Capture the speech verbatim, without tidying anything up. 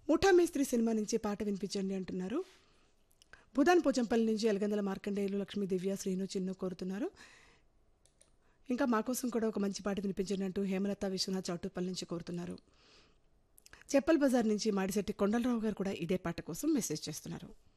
ముఠా మేస్త్రి సినిమా నుంచి పాట వినిపించండి అంటున్నారు. భూదాన్ పోచంపల్లి నుంచి ఎలగందల మార్కండేయులు లక్ష్మీ దివ్య శ్రీను చిన్ను కోరుతున్నారు. ఇంకా మా కోసం కూడా ఒక మంచి పాట వినిపించండి అంటూ హేమలత విశ్వనాథ్ చౌటుపల్లి నుంచి కోరుతున్నారు. చెప్పల్ బజార్ నుంచి మాడిశెట్టి కొండలరావు గారు కూడా ఇదే పాట కోసం మెసేజ్ చేస్తున్నారు.